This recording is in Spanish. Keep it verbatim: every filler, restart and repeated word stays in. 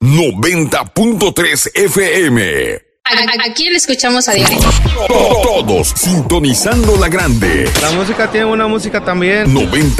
noventa punto tres F M. Aquí le escuchamos a diario. Todos sintonizando la grande. La música tiene una música también. noventa